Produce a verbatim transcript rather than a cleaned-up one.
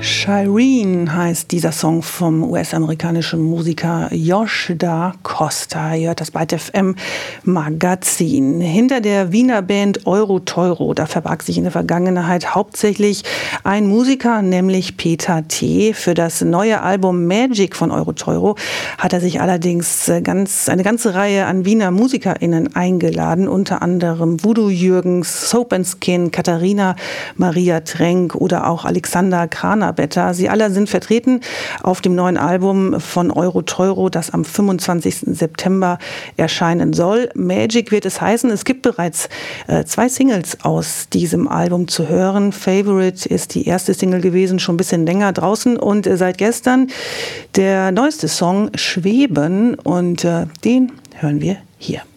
Shireen heißt dieser Song vom U S-amerikanischen Musiker Josh Da Costa. Ihr hört das Byte F M Magazin. Hinter der Wiener Band Euro Teuro, da verbarg sich in der Vergangenheit hauptsächlich ein Musiker, nämlich Peter T. Für das neue Album Magic von Euro Teuro hat er sich allerdings ganz, eine ganze Reihe an Wiener MusikerInnen eingeladen, unter anderem Voodoo Jürgens, Soap and Skin, Katharina Maria Trenk oder auch Alexander Kraner. Sie alle sind vertreten auf dem neuen Album von Euro Teuro, das am fünfundzwanzigsten September erscheinen soll. Magic wird es heißen. Es gibt bereits äh, zwei Singles aus diesem Album zu hören. Favorite ist die erste Single gewesen, schon ein bisschen länger draußen, und äh, seit gestern der neueste Song Schweben, und äh, den hören wir hier.